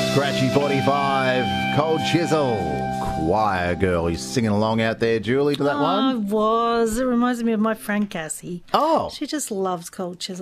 Scratchy 45, Cold Chisel, Choir Girl. You singing along out there, Julie, to that one? I was. It reminds me of my friend Cassie. Oh. She just loves Cold Chisel.